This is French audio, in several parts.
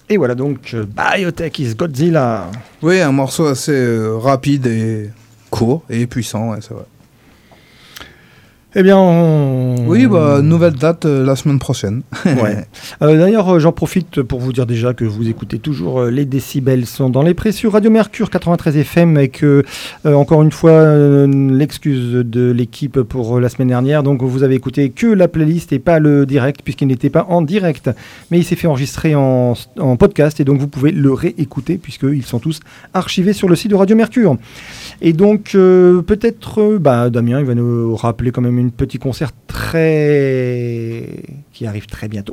Et voilà donc Biotech is Godzilla. Oui, un morceau assez rapide et court et puissant, ouais, c'est vrai. Eh bien, oui, nouvelle date la semaine prochaine. Ouais. D'ailleurs, j'en profite pour vous dire déjà que vous écoutez toujours les décibels sont dans les prés sur Radio Mercure 93 FM et que, encore une fois, l'excuse de l'équipe pour la semaine dernière. Donc, vous avez écouté que la playlist et pas le direct puisqu'il n'était pas en direct. Mais il s'est fait enregistrer en podcast et donc vous pouvez le réécouter puisqu'ils sont tous archivés sur le site de Radio Mercure. Et donc, peut-être, Damien, il va nous rappeler quand même un petit concert qui arrive très bientôt.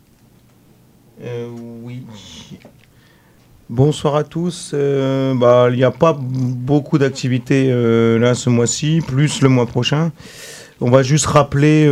Oui. Bonsoir à tous. Il n'y a pas beaucoup d'activités là ce mois-ci, plus le mois prochain. On va juste rappeler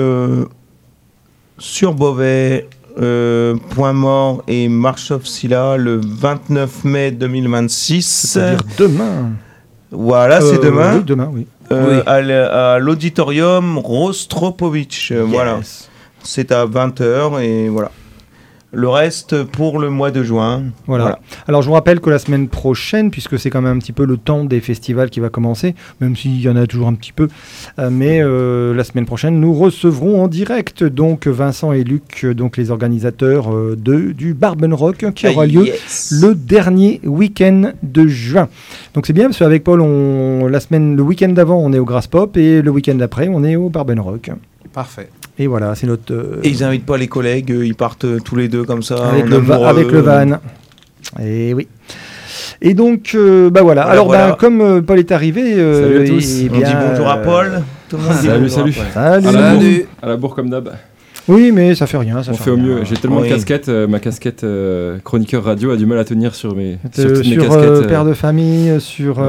sur Beauvais, Point Mort et Marche of Scylla le 29 mai 2026. C'est-à-dire demain. Voilà, c'est demain. Oui, demain, oui. À l'auditorium Rostropovitch. Yes. Voilà. C'est à 20h et voilà. Le reste pour le mois de juin. Voilà. Alors je vous rappelle que la semaine prochaine, puisque c'est quand même un petit peu le temps des festivals qui va commencer, même s'il y en a toujours un petit peu, mais la semaine prochaine, nous recevrons en direct donc Vincent et Luc, donc les organisateurs du Barben Rock, qui aura lieu le dernier week-end de juin. Donc c'est bien parce qu'avec Paul, le week-end d'avant, on est au Grass Pop et le week-end d'après, on est au Barben Rock. Parfait. Et voilà, c'est notre... Et ils n'invitent pas les collègues, ils partent tous les deux comme ça. Avec le van. Et oui. Et donc, voilà. Alors, voilà. Comme Paul est arrivé... salut à tous. On dit bonjour à Paul. Tout le monde dit salut. Salut. À la bourre comme d'hab. Oui, mais ça fait rien. On fait au mieux. J'ai tellement de casquettes. Ma casquette chroniqueur radio a du mal à tenir sur mes casquettes. Père de famille, sur...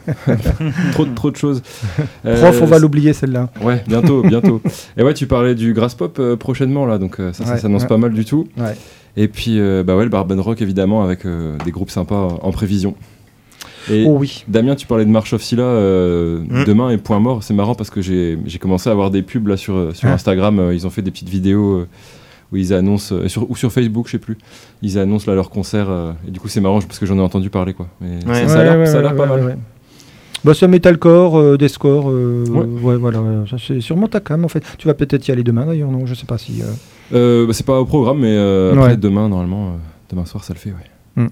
trop de choses. Prof, on va l'oublier celle-là. Ouais, bientôt. Et ouais, tu parlais du Grass Pop prochainement, là, donc ça s'annonce pas mal du tout. Ouais. Et puis, le Barben Rock, évidemment, avec des groupes sympas en prévision. Et Damien, tu parlais de March of Scylla demain et Point Mort. C'est marrant parce que j'ai commencé à avoir des pubs là sur Instagram. Ils ont fait des petites vidéos où ils annoncent, ou sur Facebook, je sais plus. Ils annoncent là leur concert. Et du coup, c'est marrant parce que j'en ai entendu parler, quoi. Mais ça a l'air pas mal. Ouais. C'est metalcore, deathcore. Voilà. Ça, c'est sûrement ta cam en fait. Tu vas peut-être y aller demain d'ailleurs, non ? Je sais pas si. C'est pas au programme, mais après demain, normalement, demain soir, ça le fait, ouais.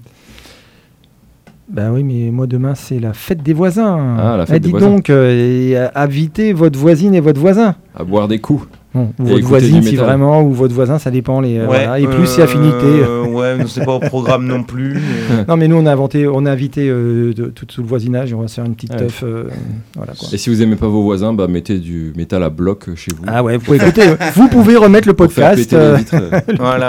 Ben oui, mais moi demain c'est la fête des voisins. Ah, la fête des voisins. Dites donc, invitez votre voisine et votre voisin. À boire des coups. Bon, ou votre voisine si vraiment, ou votre voisin, ça dépend. Voilà. Et plus c'est affinité. C'est pas au programme non plus. Non, mais nous on a invité tout le voisinage. On va se faire une petite teuf. Voilà, quoi. Et si vous aimez pas vos voisins, mettez du métal à bloc chez vous. Ah ouais, vous pouvez écouter. Vous pouvez remettre le podcast. Voilà.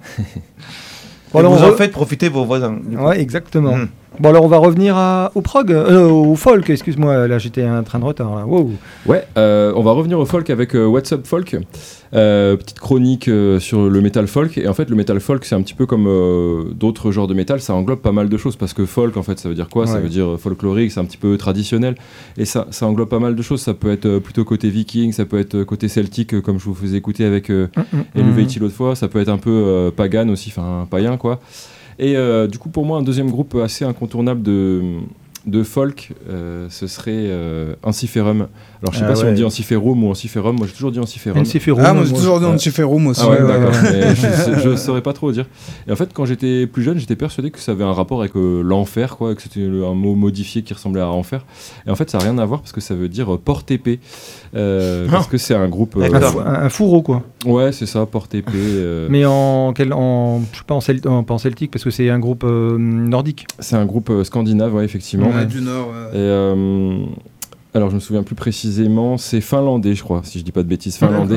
Bon, vous en faites profiter vos voisins. Ouais, exactement. Bon, alors on va revenir au folk, excuse-moi, là j'étais un train de retard. Là. Wow. Ouais, on va revenir au folk avec What's Up Folk, petite chronique sur le metal folk. Et en fait, le metal folk, c'est un petit peu comme d'autres genres de métal, ça englobe pas mal de choses parce que folk, en fait, ça veut dire quoi ? Ça veut dire folklorique, c'est un petit peu traditionnel. Et ça englobe pas mal de choses. Ça peut être plutôt côté viking, ça peut être côté celtique, comme je vous faisais écouter avec Eluveitie l'autre fois. Ça peut être un peu pagan aussi, enfin païen, quoi. Et du coup, pour moi, un deuxième groupe assez incontournable de folk, ce serait Ensiferum. Alors, je sais pas si on dit Ensiferum ou Ensiferum. Moi, j'ai toujours dit Ensiferum. Moi, j'ai toujours dit Ensiferum aussi. Ah ouais, d'accord. Je saurais pas trop dire. Et en fait, quand j'étais plus jeune, j'étais persuadé que ça avait un rapport avec l'enfer, quoi, que c'était un mot modifié qui ressemblait à enfer. Et en fait, ça n'a rien à voir parce que ça veut dire porte-épée. Parce que c'est un groupe... un fourreau, quoi. Ouais, c'est ça, porte-épée. Mais je sais pas en celtique, parce que c'est un groupe nordique. C'est un groupe scandinave, ouais, effectivement. Du Nord, ouais. Et alors je me souviens plus précisément, c'est finlandais, je crois, si je dis pas de bêtises, finlandais.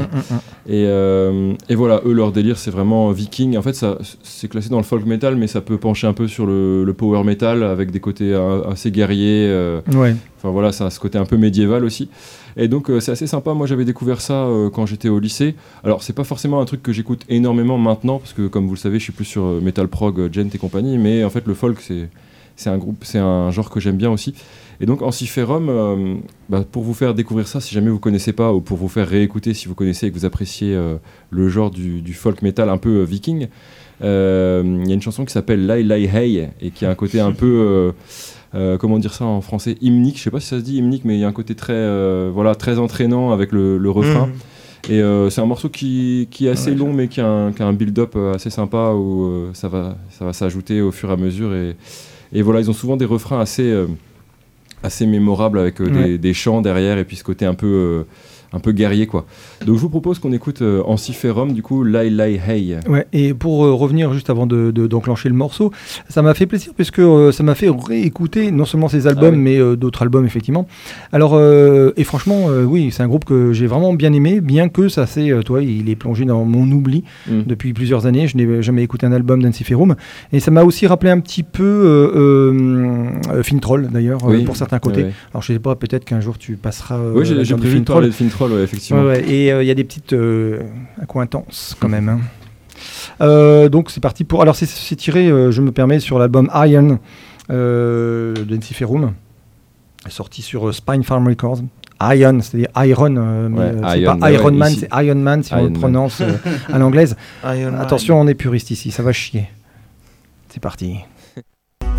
Et voilà, eux, leur délire, c'est vraiment viking. En fait, ça, c'est classé dans le folk metal, mais ça peut pencher un peu sur le power metal avec des côtés assez guerriers. Enfin voilà, ça a ce côté un peu médiéval aussi. Et donc c'est assez sympa. Moi, j'avais découvert ça quand j'étais au lycée. Alors c'est pas forcément un truc que j'écoute énormément maintenant, parce que comme vous le savez, je suis plus sur metal prog, gent et compagnie. Mais en fait, le folk, c'est un genre que j'aime bien aussi. Et donc Ensiferum, pour vous faire découvrir ça, si jamais vous connaissez pas, ou pour vous faire réécouter si vous connaissez et que vous appréciez le genre du folk metal un peu viking, il y a une chanson qui s'appelle Lai Lai Hey et qui a un côté un peu comment dire ça en français, hymnique, je sais pas si ça se dit hymnique, mais il y a un côté très entraînant avec le refrain. Et c'est un morceau qui est assez long, mais qui a un build-up assez sympa où ça va s'ajouter au fur et à mesure. Et voilà, ils ont souvent des refrains assez mémorables avec des chants derrière et puis ce côté un peu guerrier, quoi. Donc je vous propose qu'on écoute Ensiferum, du coup, Lai Lai Hey. Ouais, et pour revenir juste avant d'enclencher le morceau, ça m'a fait plaisir puisque ça m'a fait réécouter non seulement ces albums, mais d'autres albums, effectivement. Alors, et franchement, oui, c'est un groupe que j'ai vraiment bien aimé, bien que ça il est plongé dans mon oubli depuis plusieurs années. Je n'ai jamais écouté un album d'Ensiferum. Et ça m'a aussi rappelé un petit peu Fintroll, d'ailleurs, pour certains côtés. Ouais. Alors, je sais pas, peut-être qu'un jour tu passeras. Oui, j'ai prévu de parler de Fintroll. Effectivement. Et il y a des petites accointances quand même. Donc c'est parti pour. Alors c'est tiré, je me permets, sur l'album Iron d'Ensiferum, sorti sur Spine Farm Records. Iron, c'est-à-dire Iron, mais c'est pas Iron Man, c'est Iron Man si on le prononce à l'anglaise. Attention, on est puriste ici, ça va chier. C'est parti.